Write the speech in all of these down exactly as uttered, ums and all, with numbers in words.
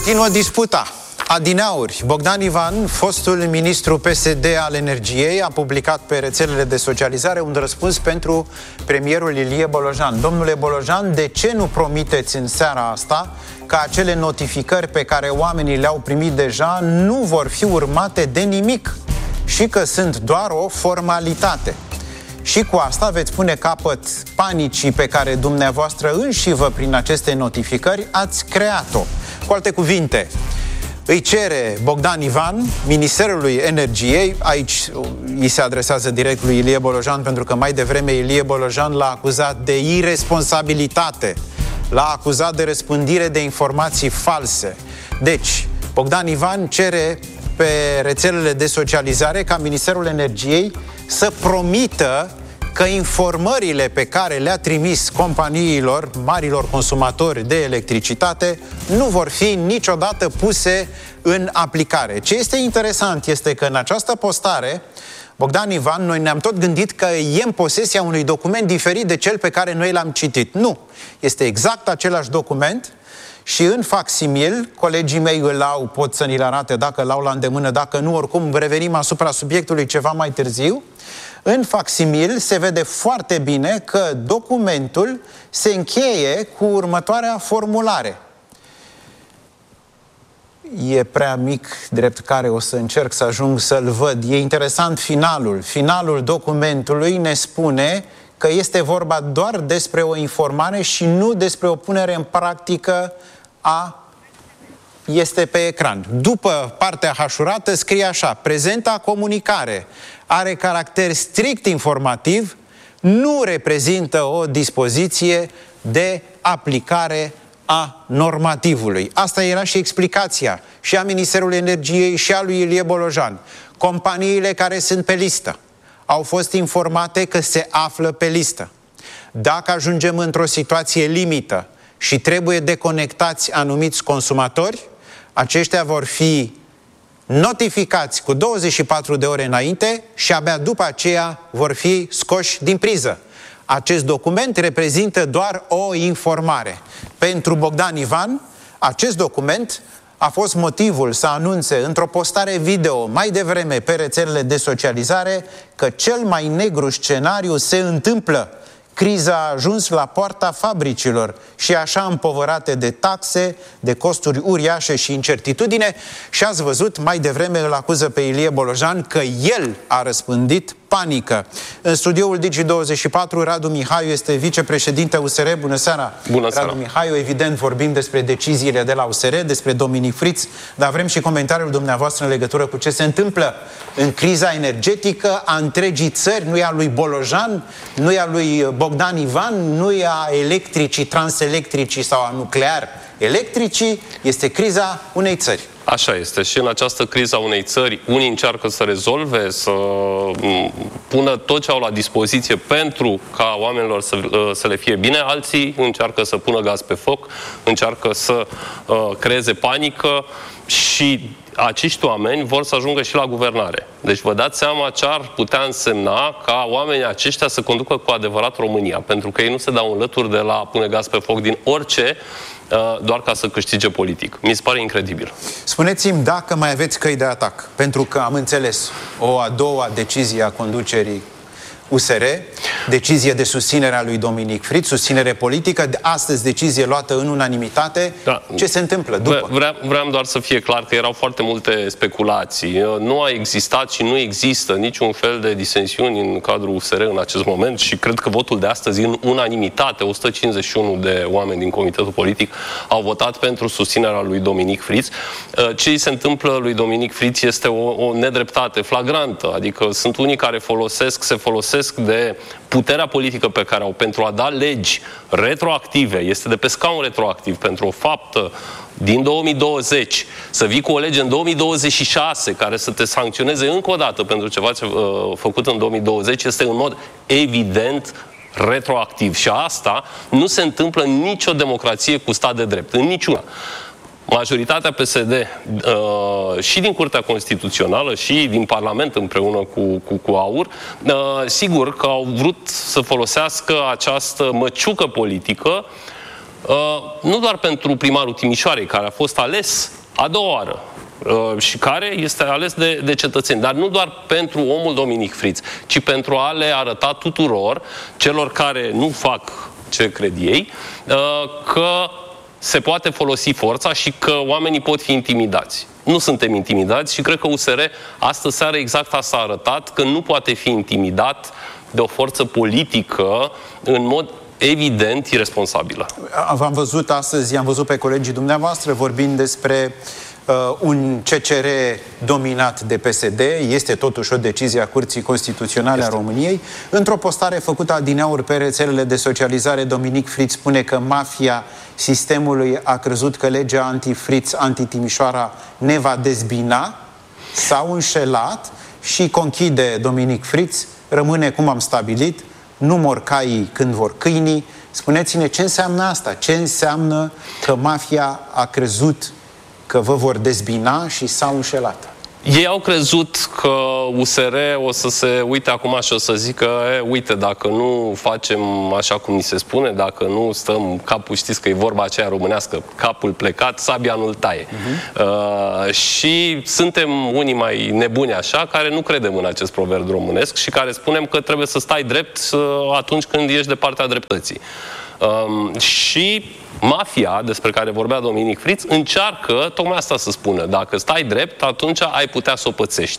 Continuă disputa. Adineauri, Bogdan Ivan, fostul ministru P S D al Energiei, a publicat pe rețelele de socializare un răspuns pentru premierul Ilie Bolojan. Domnule Bolojan, de ce nu promiteți în seara asta că acele notificări pe care oamenii le-au primit deja nu vor fi urmate de nimic și că sunt doar o formalitate? Și cu asta veți pune capăt panicii pe care dumneavoastră înșivă prin aceste notificări ați creat-o. Cu alte cuvinte, îi cere Bogdan Ivan, Ministerului Energiei, aici îi se adresează direct lui Ilie Bolojan, pentru că mai devreme Ilie Bolojan l-a acuzat de iresponsabilitate, l-a acuzat de răspândire de informații false. Deci, Bogdan Ivan cere pe rețelele de socializare ca Ministerul Energiei să promită că informările pe care le-a trimis companiilor, marilor consumatori de electricitate, nu vor fi niciodată puse în aplicare. Ce este interesant este că în această postare, Bogdan Ivan, noi ne-am tot gândit că e în posesia unui document diferit de cel pe care noi l-am citit. Nu! Este exact același document și în facsimil, colegii mei îl au, pot să ni-l arate dacă l-au la îndemână, dacă nu, oricum revenim asupra subiectului ceva mai târziu. În facsimil se vede foarte bine că documentul se încheie cu următoarea formulare. E prea mic, drept care o să încerc să ajung să-l văd. E interesant finalul. Finalul documentului ne spune că este vorba doar despre o informare și nu despre o punere în practică a... Este pe ecran. După partea hașurată scrie așa: prezenta comunicare are caracter strict informativ, nu reprezintă o dispoziție de aplicare a normativului. Asta era și explicația și a Ministerului Energiei și a lui Ilie Bolojan. Companiile care sunt pe listă au fost informate că se află pe listă. Dacă ajungem într-o situație limită și trebuie deconectați anumiți consumatori, aceștia vor fi notificați cu douăzeci și patru de ore înainte și abia după aceea vor fi scoși din priză. Acest document reprezintă doar o informare. Pentru Bogdan Ivan, acest document a fost motivul să anunțe într-o postare video mai devreme pe rețelele de socializare că cel mai negru scenariu se întâmplă. Criza a ajuns la poarta fabricilor și așa împovărate de taxe, de costuri uriașe și incertitudine, și ați văzut, mai devreme îl acuză pe Ilie Bolojan că el a răspândit panică. În studioul Digi douăzeci și patru, Radu Mihaiu este vicepreședinte U S R. Bună seara! Bună seara! Radu Mihaiu, evident vorbim despre deciziile de la U S R, despre Dominic Friț, dar vrem și comentariul dumneavoastră în legătură cu ce se întâmplă în criza energetică a întregii țări, nu e a lui Bolojan, nu e a lui Bogdan Ivan, nu e a electricii, transelectricii sau a nuclear electricii, este criza unei țări. Așa este. Și în această criză a unei țări, unii încearcă să rezolve, să pună tot ce au la dispoziție pentru ca oamenilor să, să le fie bine, alții încearcă să pună gaz pe foc, încearcă să uh, creeze panică și acești oameni vor să ajungă și la guvernare. Deci vă dați seama ce ar putea însemna ca oamenii aceștia să conducă cu adevărat România, pentru că ei nu se dau înlături de la pune gaz pe foc din orice, doar ca să câștige politic. Mi se pare incredibil. Spuneți-mi dacă mai aveți căi de atac, pentru că am înțeles o a doua decizie a conducerii U S R, decizie de susținere a lui Dominic Friț, susținere politică, astăzi decizie luată în unanimitate. Da. Ce se întâmplă după? Vre vreau doar să fie clar că erau foarte multe speculații. Nu a existat și nu există niciun fel de disensiuni în cadrul U S R în acest moment și cred că votul de astăzi, în unanimitate, o sută cincizeci și unu de oameni din Comitetul Politic au votat pentru susținerea lui Dominic Friț. Ce îi se întâmplă lui Dominic Friț este o, o nedreptate flagrantă, adică sunt unii care folosesc, se folosesc de puterea politică pe care au pentru a da legi retroactive, este de pe scaun retroactiv pentru o faptă din două mii douăzeci, să vii cu o lege în două mii douăzeci și șase care să te sancționeze încă o dată pentru ceva ce, uh, făcut în două mii douăzeci, este în mod evident retroactiv. Și asta nu se întâmplă în nicio democrație cu stat de drept, în niciuna. Majoritatea P S D uh, și din Curtea Constituțională și din Parlament împreună cu, cu, cu AUR, uh, sigur că au vrut să folosească această măciucă politică nu doar pentru primarul Timișoarei, care a fost ales a doua oară, și care este ales de, de cetățeni, dar nu doar pentru omul Dominic Friț, ci pentru a le arăta tuturor celor care nu fac ce cred ei, că se poate folosi forța și că oamenii pot fi intimidați. Nu suntem intimidați și cred că U S R astă seară exact asta a arătat, că nu poate fi intimidat de o forță politică în mod evident irresponsabilă. V-am văzut astăzi, am văzut pe colegii dumneavoastră vorbind despre uh, un C C R dominat de P S D. Este totuși o decizie a Curții Constituționale este. a României. Într-o postare făcută adineauri pe rețelele de socializare, Dominic Friț spune că mafia sistemului a crezut că legea anti-Friț, anti-Timișoara ne va dezbina, s-au înșelat și conchide Dominic Friț, rămâne cum am stabilit, nu mor caii când vor câinii. Spuneți-ne ce înseamnă asta, ce înseamnă că mafia a crezut că vă vor dezbina și s-au înșelat. Ei au crezut că U S R o să se uite acum și o să zică, e, uite, dacă nu facem așa cum ni se spune, dacă nu stăm capul, știți că e vorba aceea românească, capul plecat, sabia nu-l taie. Uh-huh. Uh, și suntem unii mai nebuni așa, care nu credem în acest proverb românesc și care spunem că trebuie să stai drept uh, atunci când ești de partea dreptății. Uh, și mafia, despre care vorbea Dominic Friț, încearcă tocmai asta să spună. Dacă stai drept, atunci ai putea să o pățești.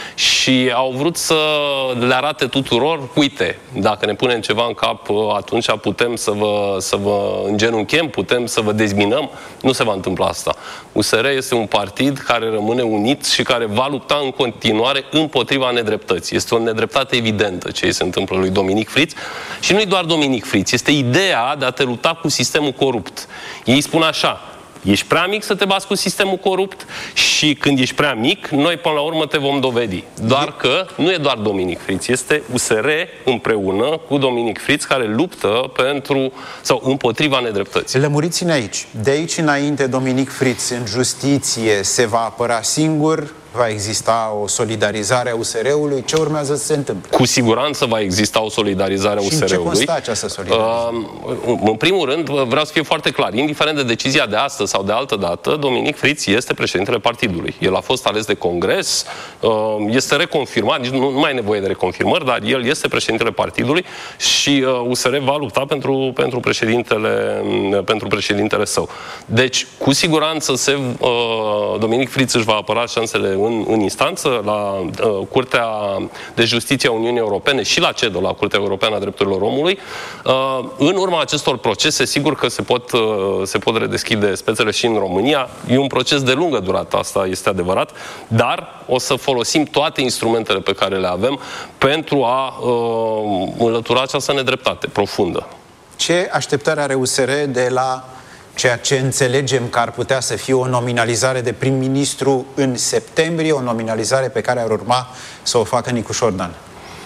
Și au vrut să le arate tuturor, uite, dacă ne punem ceva în cap, atunci putem să vă, să vă îngenunchem, putem să vă dezminăm. Nu se va întâmpla asta. U S R este un partid care rămâne unit și care va lupta în continuare împotriva nedreptății. Este o nedreptate evidentă ce se întâmplă lui Dominic Friț. Și nu-i doar Dominic Friț, este ideea de a te lupta cu sistemul corupt. Ei spun așa, ești prea mic să te bați cu sistemul corupt și când ești prea mic, noi până la urmă te vom dovedi. Doar că nu e doar Dominic Friț, este U S R împreună cu Dominic Friț care luptă pentru sau împotriva nedreptății. Lămuriți-ne aici. De aici înainte, Dominic Friț în justiție se va apăra singur? Va exista o solidarizare a U S R-ului? Ce urmează să se întâmple? Cu siguranță va exista o solidarizare a U S R-ului. Și în ce constă această solidarizare? Uh, în primul rând, vreau să fie foarte clar. Indiferent de decizia de astăzi sau de altă dată, Dominic Friț este președintele partidului. El a fost ales de congres, uh, este reconfirmat, nici nu, nu mai e nevoie de reconfirmări, dar el este președintele partidului și uh, U S R va lupta pentru, pentru, președintele, pentru președintele său. Deci, cu siguranță, se, uh, Dominic Friț își va apăra șansele În, în instanță, la uh, Curtea de Justiție a Uniunii Europene și la CEDO, la Curtea Europeană a Drepturilor Omului. Uh, în urma acestor procese, sigur că se pot, uh, se pot redeschide spețele și în România. E un proces de lungă durată, asta este adevărat, dar o să folosim toate instrumentele pe care le avem pentru a uh, înlătura această nedreptate profundă. Ce așteptări are U S R de la ceea ce înțelegem că ar putea să fie o nominalizare de prim-ministru în septembrie, o nominalizare pe care ar urma să o facă Nicușor Dan?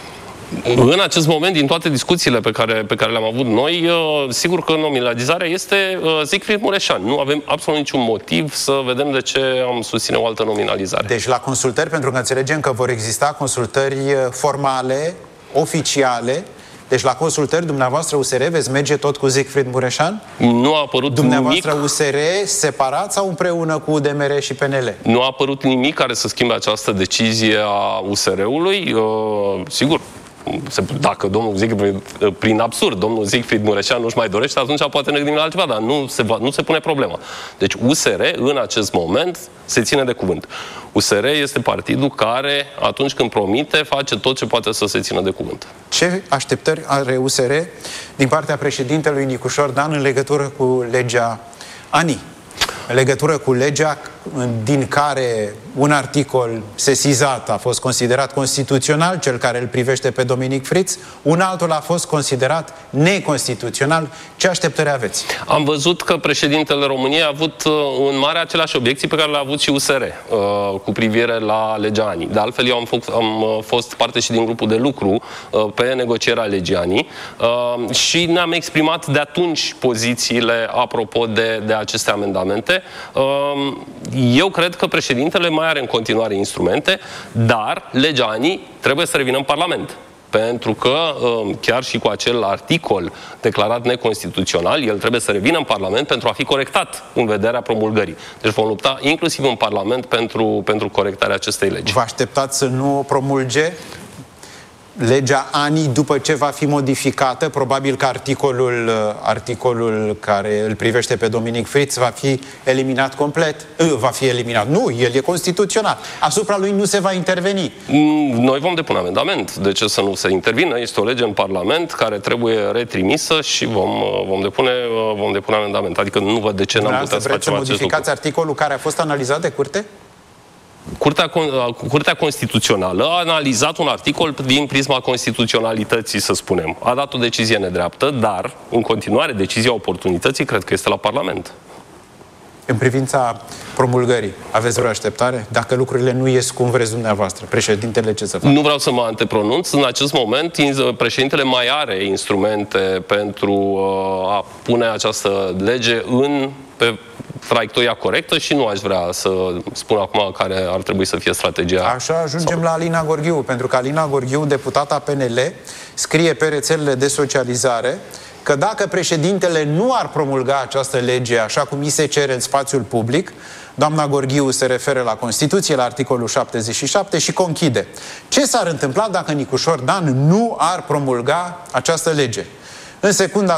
În acest moment, din toate discuțiile pe care, pe care le-am avut noi, sigur că nominalizarea este Siegfried Mureșan. Nu avem absolut niciun motiv să vedem de ce am susține o altă nominalizare. Deci la consultări, pentru că înțelegem că vor exista consultări formale, oficiale. Deci la consultări, dumneavoastră U S R veți merge tot cu Siegfried Mureșan? Nu a apărut dumneavoastră nimic. U S R separat sau împreună cu U D M R și P N L? Nu a apărut nimic care să schimbe această decizie a U S R-ului. Uh, sigur, dacă domnul Siegfried, prin absurd, domnul Siegfried Mureșan nu-și mai dorește, atunci poate ne gândim la altceva, dar nu se, va, nu se pune problema. Deci U S R, în acest moment, se ține de cuvânt. U S R este partidul care, atunci când promite, face tot ce poate să se țină de cuvânt. Ce așteptări are U S R din partea președintelui Nicușor Dan în legătură cu legea A N I? În legătură cu legea din care un articol sesizat a fost considerat constituțional, cel care îl privește pe Dominic Friț, un altul a fost considerat neconstituțional. Ce așteptări aveți? Am văzut că președintele României a avut în mare aceleași obiecții pe care le-a avut și U S R uh, cu privire la legea A N I. De altfel, eu am, fost, am fost parte și din grupul de lucru uh, pe negocierea legii A N I uh, și ne-am exprimat de atunci pozițiile apropo de, de aceste amendamente. Uh, Eu cred că președintele mai are în continuare instrumente, dar legea A N I trebuie să revină în Parlament. Pentru că chiar și cu acel articol declarat neconstituțional, el trebuie să revină în Parlament pentru a fi corectat în vederea promulgării. Deci vom lupta inclusiv în Parlament pentru, pentru corectarea acestei legi. Vă așteptați să nu o promulge legea ani după ce va fi modificată? Probabil că articolul, articolul care îl privește pe Dominic Fritz va fi eliminat complet. Va fi eliminat. Nu, el e constituțional. Asupra lui nu se va interveni. Noi vom depune amendament. De ce să nu se intervină? Este o lege în Parlament care trebuie retrimisă și vom, vom, depune, vom depune amendament. Adică nu văd de ce n-am putea să facem acest lucru. Vreți să modificați articolul care a fost analizat de curte? Curtea, Curtea Constituțională a analizat un articol din prisma constituționalității, să spunem. A dat o decizie nedreaptă, dar, în continuare, decizia oportunității cred că este la Parlament. În privința promulgării, aveți vreo așteptare? Dacă lucrurile nu ies cum vreți dumneavoastră, președintele ce să facă? Nu vreau să mă antepronunț. În acest moment, președintele mai are instrumente pentru a pune această lege în pe traiectoria corectă și nu aș vrea să spun acum care ar trebui să fie strategia. Așa ajungem sau... la Alina Gorghiu, pentru că Alina Gorghiu, deputata P N L, scrie pe rețelele de socializare că dacă președintele nu ar promulga această lege așa cum i se cere în spațiul public, doamna Gorghiu se referă la Constituție, la articolul șaptezeci și șapte și conchide. Ce s-ar întâmpla dacă Nicușor Dan nu ar promulga această lege? În secunda